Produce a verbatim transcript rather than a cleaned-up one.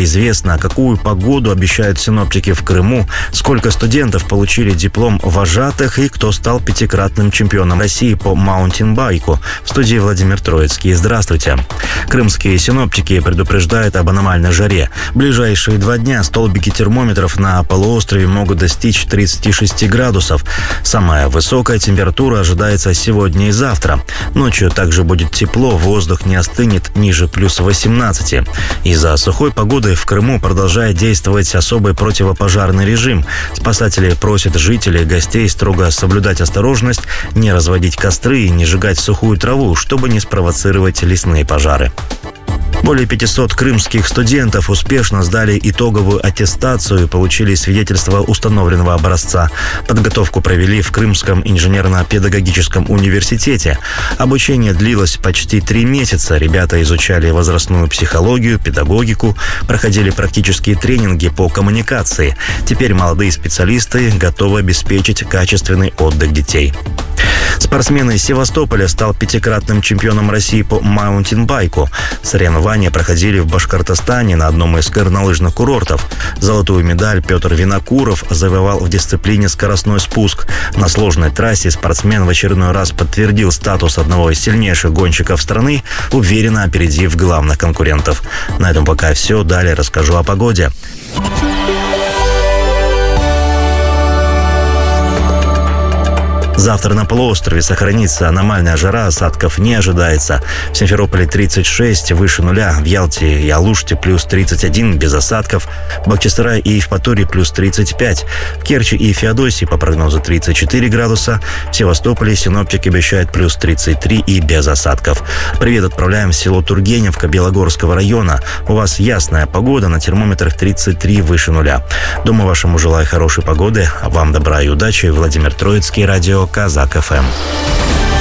известно, какую погоду обещают синоптики в Крыму, сколько студентов получили диплом вожатых и кто стал пятикратным чемпионом России по маунтинбайку. В студии Владимир Троицкий. Здравствуйте. Крымские синоптики предупреждают об аномальной жаре. В ближайшие два дня столбики термометров на полуострове могут достичь тридцати шести градусов. Самая высокая температура ожидается сегодня и завтра. Ночью также будет тепло, воздух не остынет ниже плюс восемнадцати. Из-за сухой погоды в Крыму продолжает действовать особый противопожарный режим. Спасатели просят жителей и гостей строго соблюдать осторожность, не разводить костры и не сжигать сухую траву, чтобы не спровоцировать лесные пожары. Более пятисот крымских студентов успешно сдали итоговую аттестацию и получили свидетельство установленного образца. Подготовку провели в Крымском инженерно-педагогическом университете. Обучение длилось почти три месяца. Ребята изучали возрастную психологию, педагогику, проходили практические тренинги по коммуникации. Теперь молодые специалисты готовы обеспечить качественный отдых детей. Спортсмен из Севастополя стал пятикратным чемпионом России по маунтинбайку. Соревнования проходили в Башкортостане на одном из горнолыжных курортов. Золотую медаль Петр Винокуров завоевал в дисциплине скоростной спуск. На сложной трассе спортсмен в очередной раз подтвердил статус одного из сильнейших гонщиков страны, уверенно опередив главных конкурентов. На этом пока все. Далее расскажу о погоде. Завтра на полуострове сохранится аномальная жара, осадков не ожидается. В Симферополе тридцать шесть, выше нуля. В Ялте и Алуште плюс тридцать один, без осадков. В Бахчисарае и Евпатории плюс тридцать пять. В Керчи и Феодосии по прогнозу тридцать четыре градуса. В Севастополе синоптики обещают плюс тридцать три и без осадков. Привет отправляем в село Тургеневка Белогорского района. У вас ясная погода, на термометрах тридцать три, выше нуля. Дома вашему желаю хорошей погоды, а вам добра и удачи. Владимир Троицкий, радио Казак ФМ.